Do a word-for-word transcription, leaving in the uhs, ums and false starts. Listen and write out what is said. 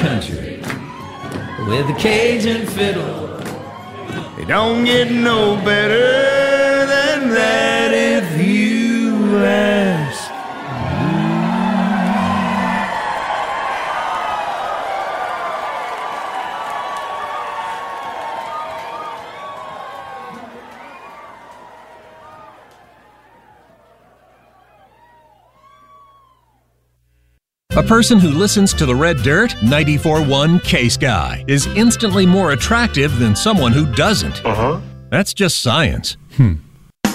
country with a Cajun fiddle. It don't get no better than that if you ask. A person who listens to the Red Dirt ninety-four point one K-Sky is instantly more attractive than someone who doesn't. Uh-huh. That's just science. Hmm.